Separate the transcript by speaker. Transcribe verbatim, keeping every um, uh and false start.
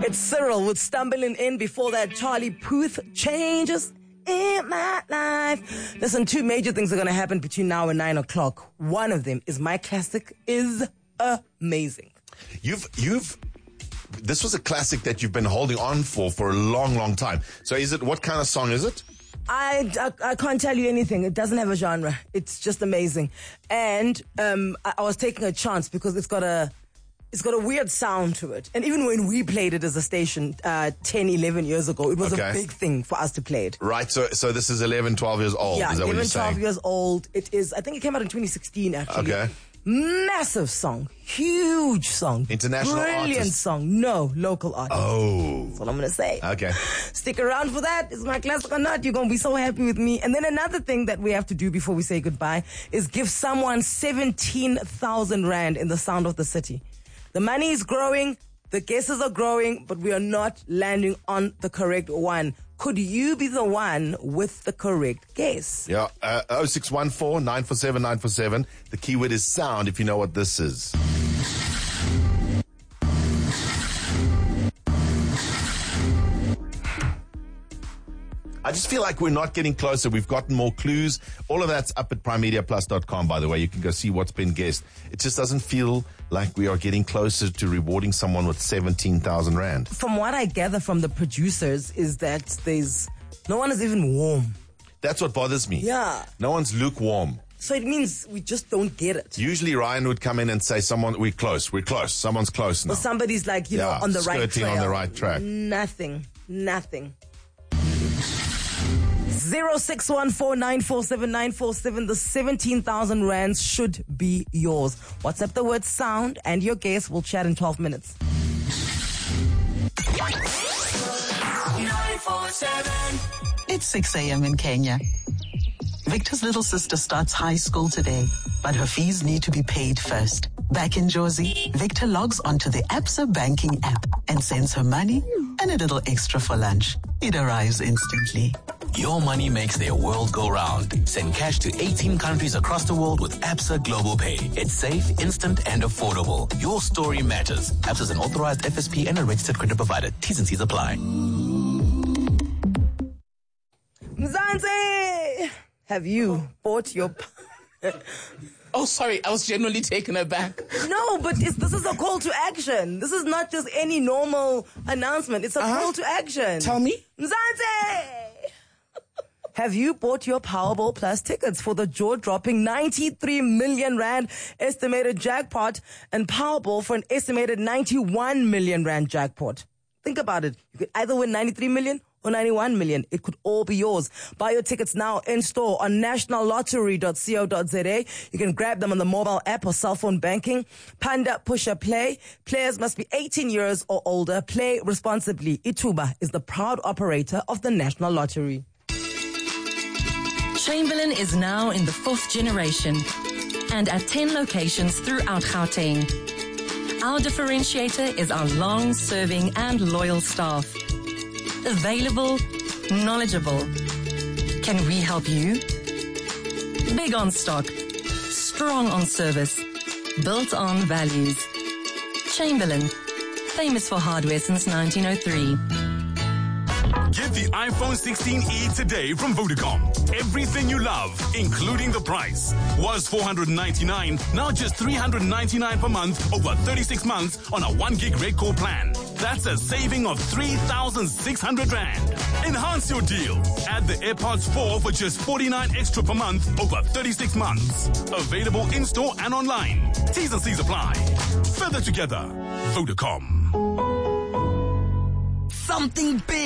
Speaker 1: It's Cyril with Stumbling In. Before that, Charlie Puth, Changes in My Life. Listen, two major things are going to happen between now and nine o'clock. One of them is my classic is amazing.
Speaker 2: You've, you've, this was a classic that you've been holding on for for a long, long time. So is it, what kind of song is it?
Speaker 1: I, I, I can't tell you anything. It doesn't have a genre. It's just amazing. And um, I, I was taking a chance because it's got a it's got a weird sound to it. And even when we played it as a station uh, ten, eleven years ago, it was
Speaker 2: Okay.
Speaker 1: a big thing for us to play it.
Speaker 2: Right, so so this is eleven, twelve years old.
Speaker 1: Yeah,
Speaker 2: is that what you're
Speaker 1: eleven, twelve
Speaker 2: saying?
Speaker 1: years old. It is, I think it came out in twenty sixteen, actually.
Speaker 2: Okay.
Speaker 1: Massive song. Huge song.
Speaker 2: International
Speaker 1: Brilliant
Speaker 2: artist?
Speaker 1: song. No, local artist.
Speaker 2: Oh.
Speaker 1: That's all I'm going to say.
Speaker 2: Okay.
Speaker 1: Stick around for that. Is my classic or not? You're going to be so happy with me. And then another thing that we have to do before we say goodbye is give someone seventeen thousand rand in the Sound of the City. The money is growing. The guesses are growing, but we are not landing on the correct one. Could you be the one with the correct guess?
Speaker 2: Yeah, uh, oh six one four, nine four seven, nine four seven. The keyword is sound if you know what this is. I just feel like we're not getting closer. We've gotten more clues. All of that's up at prime media plus dot com, by the way. You can go see what's been guessed. It just doesn't feel like we are getting closer to rewarding someone with seventeen thousand rand.
Speaker 1: From what I gather from the producers is that there's no one is even warm.
Speaker 2: That's what bothers me.
Speaker 1: Yeah.
Speaker 2: No one's lukewarm.
Speaker 1: So it means we just don't get it.
Speaker 2: Usually Ryan would come in and say, "Someone, we're close, we're close. Someone's close now."
Speaker 1: Or somebody's like, you
Speaker 2: Yeah,
Speaker 1: know, on the right
Speaker 2: skirting
Speaker 1: trail.
Speaker 2: on the right track.
Speaker 1: Nothing. Nothing. zero six one four nine four seven nine four seven. The seventeen thousand rands should be yours. WhatsApp the word sound and your guess. We'll chat in twelve minutes.
Speaker 3: nine four seven.
Speaker 4: It's six a.m. in Kenya. Victor's little sister starts high school today, but her fees need to be paid first. Back in Jozi, Victor logs onto the Absa banking app and sends her money and a little extra for lunch. It arrives instantly.
Speaker 5: Your money makes their world go round. Send cash to eighteen countries across the world with Absa Global Pay. It's safe, instant, and affordable. Your story matters. Absa is an authorized F S P and a registered credit provider. T's and C's apply.
Speaker 1: Mzansi! Have you bought your...
Speaker 3: Oh, sorry, I was genuinely taken aback.
Speaker 1: No, but it's, this is a call to action. This is not just any normal announcement. It's a
Speaker 3: Uh-huh.
Speaker 1: call to action.
Speaker 3: Tell me.
Speaker 1: Mzansi! Have you bought your Powerball Plus tickets for the jaw-dropping ninety-three million rand estimated jackpot and Powerball for an estimated ninety-one million rand jackpot? Think about it. You could either win ninety-three million or ninety-one million. It could all be yours. Buy your tickets now in store on national lottery dot co dot za. You can grab them on the mobile app or cell phone banking. Panda Pusher Play. Players must be eighteen years or older. Play responsibly. Ituba is the proud operator of the National Lottery.
Speaker 6: Chamberlain is now in the fourth generation and at ten locations throughout Gauteng. Our differentiator is our long-serving and loyal staff. Available, knowledgeable. Can we help you? Big on stock, strong on service, built on values. Chamberlain, famous for hardware since nineteen oh three.
Speaker 7: Get the iPhone sixteen e today from Vodacom. Everything you love, including the price, was four hundred ninety-nine dollars, now just three hundred ninety-nine dollars per month over thirty-six months on a one gig red core plan. That's a saving of three thousand six hundred rand. Enhance your deal. Add the AirPods four for just forty-nine extra per month over thirty-six months. Available in-store and online. T's and C's apply. Further together, Vodacom.
Speaker 1: Something big.